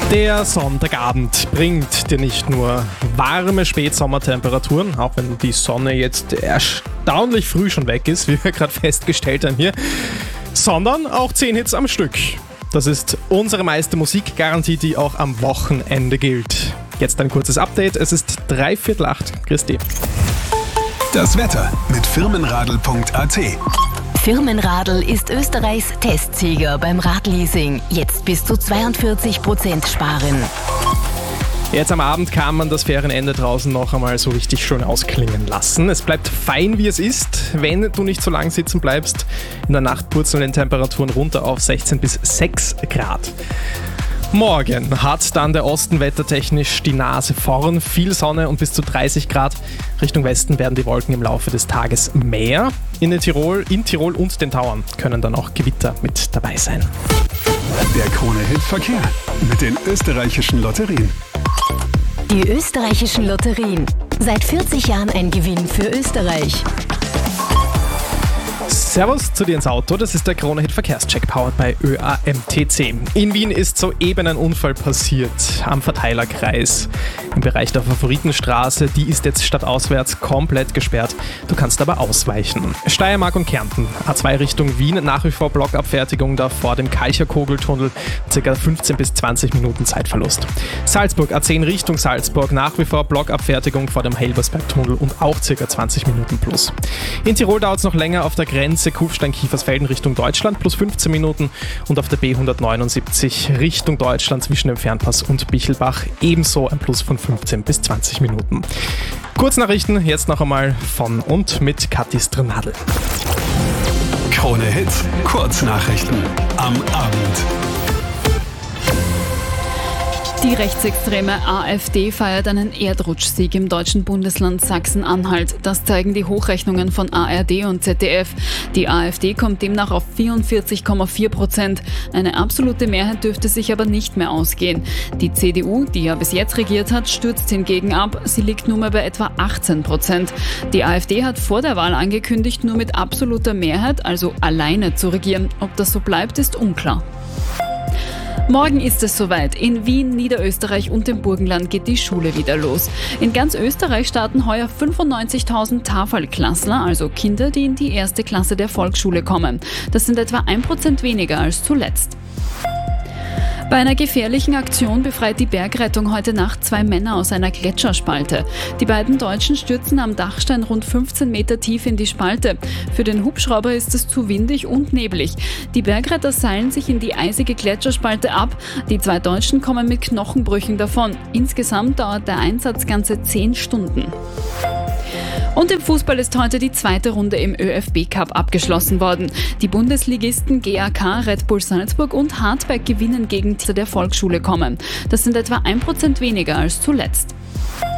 Der Sonntagabend bringt dir nicht nur warme Spätsommertemperaturen, auch wenn die Sonne jetzt erstaunlich früh schon weg ist, wie wir gerade festgestellt haben hier, sondern auch 10 Hits am Stück. Das ist unsere meiste Musikgarantie, die auch am Wochenende gilt. Jetzt ein kurzes Update, es ist 7:45. Christi. Das Wetter mit firmenradl.at. Firmenradl ist Österreichs Testsieger beim Radleasing. Jetzt bis zu 42% sparen. Jetzt am Abend kann man das Ferienende draußen noch einmal so richtig schön ausklingen lassen. Es bleibt fein, wie es ist, wenn du nicht so lang sitzen bleibst. In der Nacht purzeln die Temperaturen runter auf 16 bis 6 Grad. Morgen hat dann der Osten wettertechnisch die Nase vorn. Viel Sonne und bis zu 30 Grad. Richtung Westen werden die Wolken im Laufe des Tages mehr. In Tirol und den Tauern können dann auch Gewitter mit dabei sein. Der Krone-Hit Verkehr mit den österreichischen Lotterien. Die österreichischen Lotterien. Seit 40 Jahren ein Gewinn für Österreich. Servus zu dir ins Auto, das ist der Krone-Hit Verkehrscheck powered bei ÖAMTC. In Wien ist soeben ein Unfall passiert am Verteilerkreis im Bereich der Favoritenstraße. Die ist jetzt stadtauswärts komplett gesperrt, du kannst aber ausweichen. Steiermark und Kärnten, A2 Richtung Wien, nach wie vor Blockabfertigung da vor dem Kalcher-Kogeltunnel, ca. 15 bis 20 Minuten Zeitverlust. Salzburg, A10 Richtung Salzburg, nach wie vor Blockabfertigung vor dem Helbersberg-Tunnel und auch ca. 20 Minuten plus. In Tirol dauert es noch länger auf der Grenze Kufstein-Kiefersfelden Richtung Deutschland plus 15 Minuten und auf der B179 Richtung Deutschland zwischen dem Fernpass und Bichelbach ebenso ein Plus von 15 bis 20 Minuten. Kurznachrichten jetzt noch einmal von und mit Kathi Strnadl. Krone-Hit Kurznachrichten am Abend. Die rechtsextreme AfD feiert einen Erdrutschsieg im deutschen Bundesland Sachsen-Anhalt. Das zeigen die Hochrechnungen von ARD und ZDF. Die AfD kommt demnach auf 44,4%. Eine absolute Mehrheit dürfte sich aber nicht mehr ausgehen. Die CDU, die ja bis jetzt regiert hat, stürzt hingegen ab. Sie liegt nur mehr bei etwa 18%. Die AfD hat vor der Wahl angekündigt, nur mit absoluter Mehrheit, also alleine zu regieren. Ob das so bleibt, ist unklar. Morgen ist es soweit. In Wien, Niederösterreich und dem Burgenland geht die Schule wieder los. In ganz Österreich starten heuer 95.000 Tafelklassler, also Kinder, die in die erste Klasse der Volksschule kommen. Das sind etwa 1% weniger als zuletzt. Bei einer gefährlichen Aktion befreit die Bergrettung heute Nacht 2 Männer aus einer Gletscherspalte. Die beiden Deutschen stürzen am Dachstein rund 15 Meter tief in die Spalte. Für den Hubschrauber ist es zu windig und neblig. Die Bergretter seilen sich in die eisige Gletscherspalte ab. Die 2 Deutschen kommen mit Knochenbrüchen davon. Insgesamt dauert der Einsatz ganze 10 Stunden. Und im Fußball ist heute die zweite Runde im ÖFB-Cup abgeschlossen worden. Die Bundesligisten GAK, Red Bull Salzburg und Hartberg gewinnen gegen die der Volksschule kommen. Das sind etwa 1% weniger als zuletzt.